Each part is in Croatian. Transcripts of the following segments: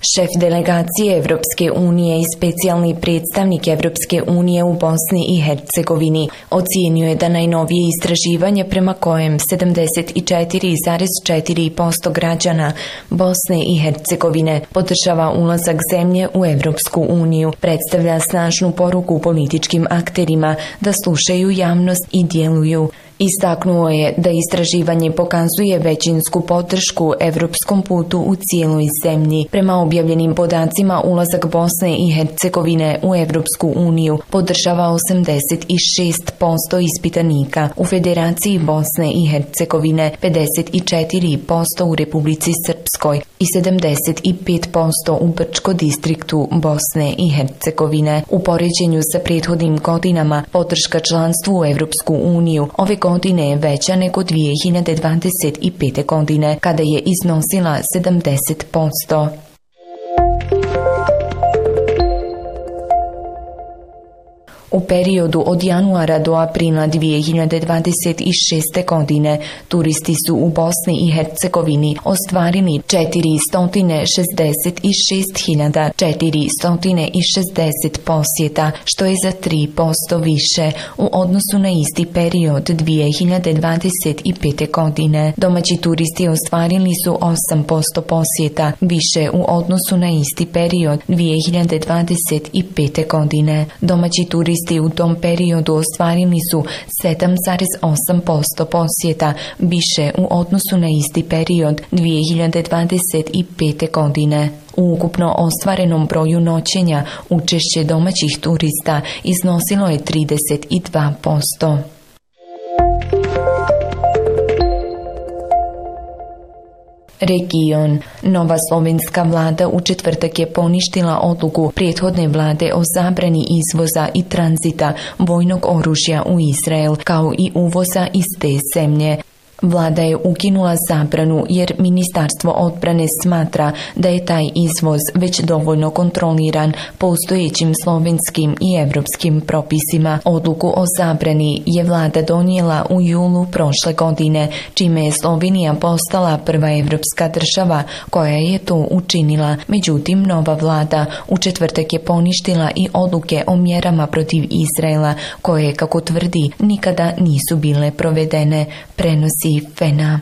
Šef delegacije Evropske unije i specijalni predstavnik Evropske unije u Bosni i Hercegovini ocijenio je da najnovije istraživanje prema kojem 74,4% građana Bosne i Hercegovine podržava ulazak zemlje u Evropsku uniju predstavlja snažnu poruku političkim akterima da slušaju javnost i djeluju. Istaknuo je da istraživanje pokazuje većinsku podršku evropskom putu u cijeloj zemlji. Prema objavljenim podacima, ulazak Bosne i Hercegovine u Evropsku uniju podržava 86% ispitanika, u Federaciji Bosne i Hercegovine 54% u Republici Srpskoj i 75% u Brčko distriktu Bosne i Hercegovine. U poređenju sa prethodnim godinama, podrška članstvu u Evropsku uniju ove godine je veća nego 2025. godine, kada je iznosila 70%. U periodu od januara do aprila 2026. godine turisti su u Bosni i Hercegovini ostvarili 486.460 posjeta, što je za 3% više u odnosu na isti period 2025. godine. Domaći turisti ostvarili su 8% posjeta, više u odnosu na isti period 2025. godine. Domaći turisti u tom periodu ostvarili su 7,8% posjeta, više u odnosu na isti period 2025. godine. U ukupno ostvarenom broju noćenja učešće domaćih turista iznosilo je 32%. Region. Nova slovenska vlada u četvrtak je poništila odluku prethodne vlade o zabrani izvoza i tranzita vojnog oružja u Izrael, kao i uvoza iz te zemlje. Vlada je ukinula zabranu jer Ministarstvo odbrane smatra da je taj izvoz već dovoljno kontroliran postojećim slovenskim i evropskim propisima. Odluku o zabrani je vlada donijela u julu prošle godine, čime je Slovenija postala prva evropska država koja je to učinila. Međutim, nova vlada u četvrtak je poništila i odluke o mjerama protiv Izraela, koje, kako tvrdi, nikada nisu bile provedene, prenosi Fena.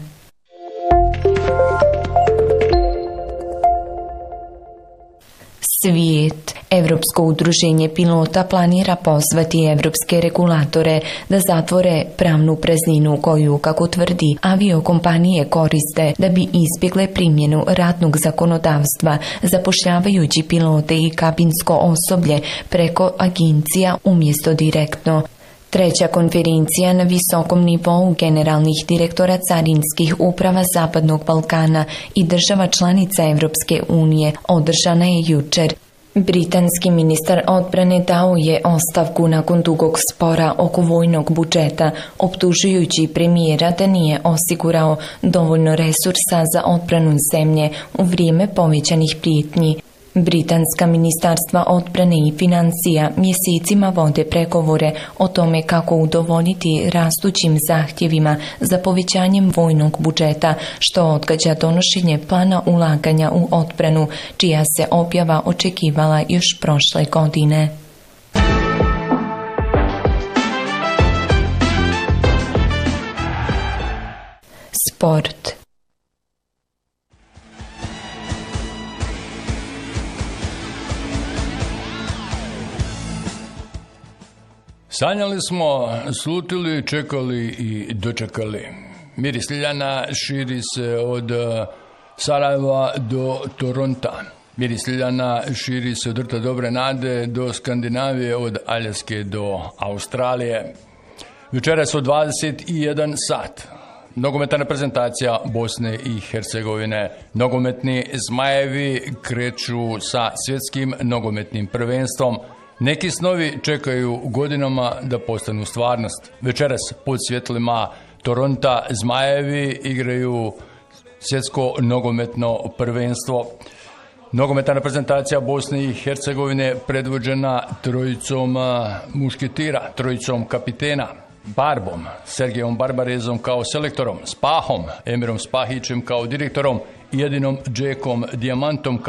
Svijet. Evropsko udruženje pilota planira pozvati evropske regulatore da zatvore pravnu prazninu koju, kako tvrdi, aviokompanije koriste da bi izbjegle primjenu radnog zakonodavstva, zapošljavajući pilote i kabinsko osoblje preko agencija umjesto direktno. Treća konferencija na visokom nivou generalnih direktora carinskih uprava Zapadnog Balkana i država članica Evropske unije održana je jučer. Britanski ministar odbrane dao je ostavku nakon dugog spora oko vojnog budžeta, optužujući premijera da nije osigurao dovoljno resursa za odbranu zemlje u vrijeme povećanih prijetnji. Britanska ministarstva odbrane i financija mjesecima vode pregovore o tome kako udovoljiti rastućim zahtjevima za povećanjem vojnog budžeta, što odgađa donošenje plana ulaganja u odbranu, čija se objava očekivala još prošle godine. Sport. Sanjali smo, slutili, čekali i dočekali. Miris Ljiljana širi se od Sarajeva do Toronta. Miris Ljiljana širi se od Rta Dobre Nade do Skandinavije, od Aljaske do Australije. Večeras od 21 sat. Nogometna reprezentacija Bosne i Hercegovine. Nogometni Zmajevi kreću sa svjetskim nogometnim prvenstvom. Neki snovi čekaju godinama da postanu stvarnost. Večeras pod svjetlima Toronta Zmajevi igraju svjetsko nogometno prvenstvo. Nogometna reprezentacija Bosne i Hercegovine predvođena trojicom mušketira, trojicom kapitena. Barbom, Sergejom Barbarezom kao selektorom, Spahom, Emirom Spahićem kao direktorom i jedinom Džekom Dijamantom